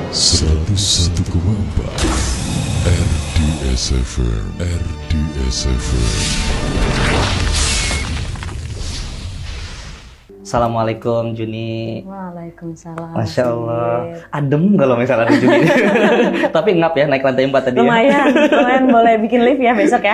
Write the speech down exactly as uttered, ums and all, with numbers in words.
seratus satu koma empat R D S F M, R D S F M. Assalamualaikum Juni. Waalaikumsalam. Masya Allah, adem kalau misalnya ada Juni. Tapi ngap ya naik lantai empat tadi. Lumayan, ya. lumayan boleh bikin lift ya besok ya.